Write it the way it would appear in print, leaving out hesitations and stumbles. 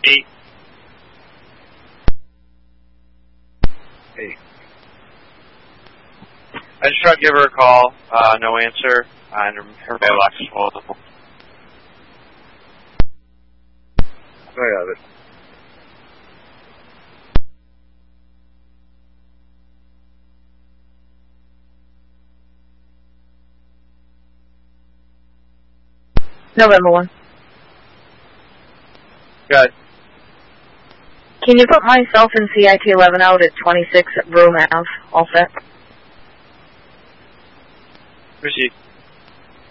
Hey. Hey. I just tried to give her a call. No answer. And her mailbox is full. I have it. November 1. Good. Can you put myself in CIT 11 out at 26 at Broome Ave? All set? Proceed.